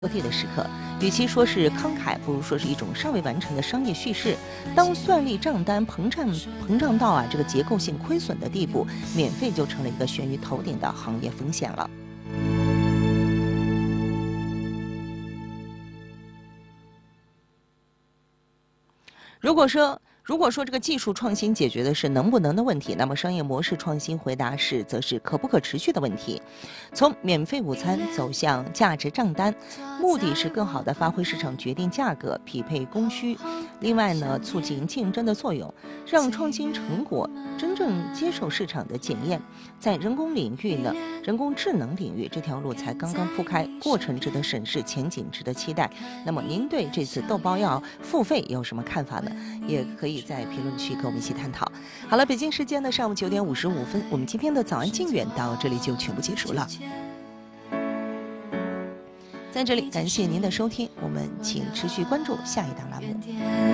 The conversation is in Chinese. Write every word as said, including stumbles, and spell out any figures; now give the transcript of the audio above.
落地的时刻，与其说是慷慨，不如说是一种尚未完成的商业叙事。当算力账单膨胀膨胀到啊这个结构性亏损的地步，免费就成了一个悬于头顶的行业风险了。如果说如果说这个技术创新解决的是能不能的问题，那么商业模式创新回答是则是可不可持续的问题。从免费午餐走向价值账单，目的是更好地发挥市场决定价格、匹配供需，另外呢，促进竞争的作用，让创新成果真正接受市场的检验。在人工领域呢，人工智能领域这条路才刚刚铺开，过程值得审视，前景值得期待。那么您对这次豆包要付费有什么看法呢？也可以在评论区跟我们一起探讨。好了，北京时间的上午九点五十五分，我们今天的早安静远到这里就全部结束了。在这里感谢您的收听，我们请持续关注下一档栏目。